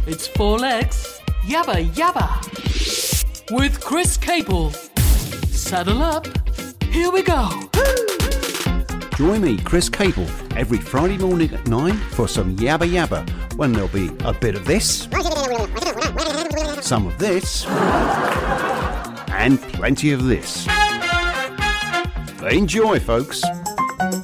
It's 4 legs, yabba yabba. With Chris Capel. Saddle up, here we go. Join me, Chris Capel, every Friday morning at 9 for some yabba yabba, when there'll be a bit of this, some of this, and plenty of this. Enjoy, folks.